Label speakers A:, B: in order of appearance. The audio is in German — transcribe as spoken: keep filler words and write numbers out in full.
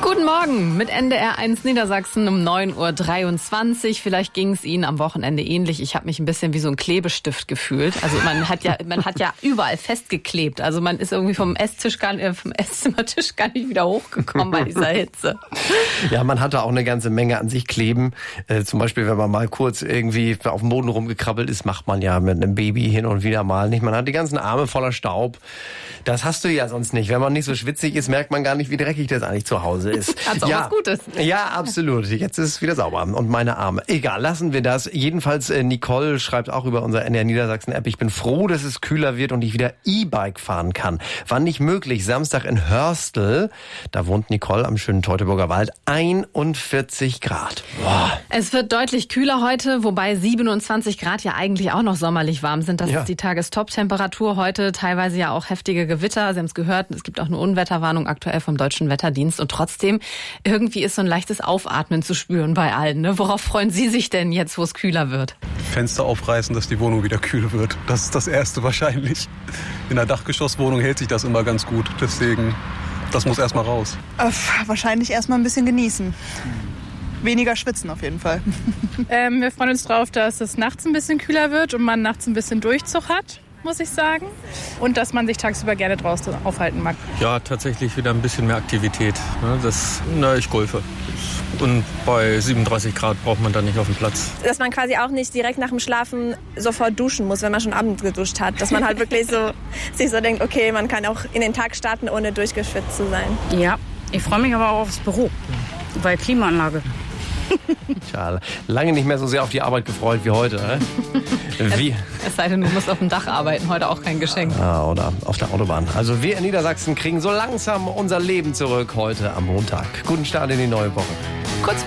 A: Guten Morgen mit N D R eins Niedersachsen um neun Uhr dreiundzwanzig. Vielleicht ging es Ihnen am Wochenende ähnlich. Ich habe mich ein bisschen wie so ein Klebestift gefühlt. Also man hat ja, man hat ja überall festgeklebt. Also man ist irgendwie vom Esstisch gar nicht, vom Esszimmertisch gar nicht wieder hochgekommen bei dieser Hitze.
B: Ja, man hatte auch eine ganze Menge an sich kleben. Äh, zum Beispiel, wenn man mal kurz irgendwie auf dem Boden rumgekrabbelt ist, macht man ja mit einem Baby hin und wieder mal nicht. Man hat die ganzen Arme voller Staub. Das hast du ja sonst nicht. Wenn man nicht so schwitzig ist, merkt man gar nicht, wie dreckig das eigentlich zu Hause ist.
A: Hat's auch
B: ja,
A: was Gutes.
B: Ja, absolut. Jetzt ist es wieder sauber. Und meine Arme. Egal, lassen wir das. Jedenfalls, äh, Nicole schreibt auch über unser N D R Niedersachsen-App, ich bin froh, dass es kühler wird und ich wieder E-Bike fahren kann. War nicht möglich. Samstag in Hörstel, da wohnt Nicole am schönen Teutoburger Wald, einundvierzig Grad. Boah.
A: Es wird deutlich kühler heute, wobei siebenundzwanzig Grad ja eigentlich auch noch sommerlich warm sind. Das
B: Ja.
A: ist die Tagestop-Temperatur heute. Teilweise ja auch heftige Gewitter. Sie haben es gehört, es gibt auch eine Unwetterwarnung aktuell vom Deutschen Wetterdienst. Und trotzdem, irgendwie ist so ein leichtes Aufatmen zu spüren bei allen. Ne? Worauf freuen Sie sich denn jetzt, wo es kühler wird?
C: Fenster aufreißen, dass die Wohnung wieder kühl wird. Das ist das Erste wahrscheinlich. In einer Dachgeschosswohnung hält sich das immer ganz gut. Deswegen, das muss erstmal raus.
D: Äh, wahrscheinlich erstmal ein bisschen genießen. Weniger schwitzen auf jeden Fall.
E: Ähm, wir freuen uns drauf, dass es nachts ein bisschen kühler wird und man nachts ein bisschen Durchzug hat, muss ich sagen. Und dass man sich tagsüber gerne draußen aufhalten mag.
F: Ja, tatsächlich wieder ein bisschen mehr Aktivität. Das, na, ich golfe. Und bei siebenunddreißig Grad braucht man dann nicht auf dem Platz.
G: Dass man quasi auch nicht direkt nach dem Schlafen sofort duschen muss, wenn man schon abends geduscht hat. Dass man halt wirklich so sich so denkt, okay, man kann auch in den Tag starten, ohne durchgeschwitzt zu sein.
H: Ja, ich freue mich aber auch aufs Büro, weil Klimaanlage.
B: Schade. Lange nicht mehr so sehr auf die Arbeit gefreut wie heute. Ne? Wie?
A: Es, es sei denn, du musst auf dem Dach arbeiten. Heute auch kein Geschenk.
B: Ah, oder auf der Autobahn. Also wir in Niedersachsen kriegen so langsam unser Leben zurück heute am Montag. Guten Start in die neue Woche.
A: Kurz vor